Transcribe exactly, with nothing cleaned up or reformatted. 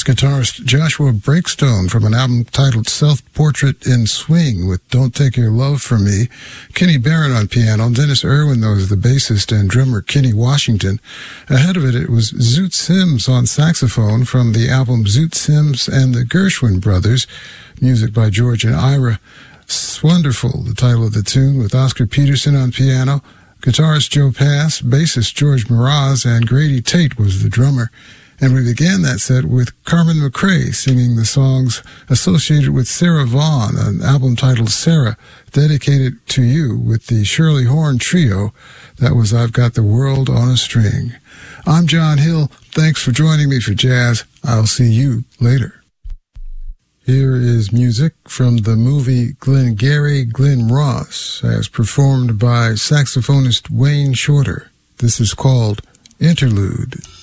guitarist Joshua Breakstone from an album titled Self-Portrait in Swing with Don't Take Your Love From Me. Kenny Barron on piano. Dennis Irwin, though, is the bassist, and drummer Kenny Washington. Ahead of it, it was Zoot Sims on saxophone from the album Zoot Sims and the Gershwin Brothers. Music by George and Ira. Wonderful, the title of the tune, with Oscar Peterson on piano. Guitarist Joe Pass, bassist George Mraz, and Grady Tate was the drummer. And we began that set with Carmen McRae singing the songs associated with Sarah Vaughan, an album titled Sarah, dedicated to you, with the Shirley Horn Trio. That was I've Got the World on a String. I'm John Hill. Thanks for joining me for Jazz. I'll see you later. Here is music from the movie Glengarry Glen Ross, as performed by saxophonist Wayne Shorter. This is called Interlude.